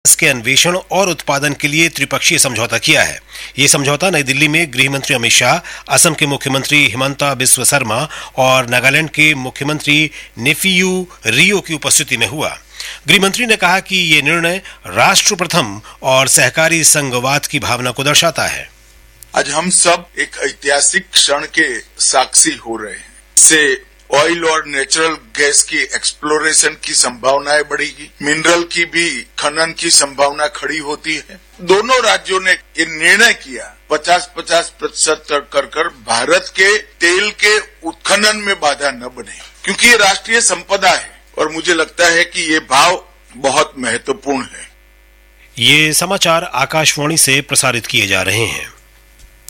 के अन्वेषण और उत्पादन के लिए त्रिपक्षीय समझौता किया है। ये समझौता नई दिल्ली में गृह मंत्री अमित शाह, असम के मुख्यमंत्री हिमंता बिस्वा शर्मा और नागालैंड के मुख्यमंत्री नेफियू रियो की उपस्थिति में हुआ। गृह मंत्री ने कहा कि ये निर्णय राष्ट्र प्रथम और सहकारी संघवाद की भावना को दर्शाता है। आज हम सब एक ऐतिहासिक क्षण के साक्षी हो रहे हैं। इससे ऑयल और नेचुरल गैस की एक्सप्लोरेशन की संभावनाएं बढ़ेगी, मिनरल की भी खनन की संभावना खड़ी होती है। दोनों राज्यों ने ये निर्णय किया 50-50% कर भारत के तेल के उत्खनन में बाधा न बने, क्योंकि ये राष्ट्रीय संपदा है और मुझे लगता है कि ये भाव बहुत महत्वपूर्ण है। ये समाचार आकाशवाणी से प्रसारित किए जा रहे हैं।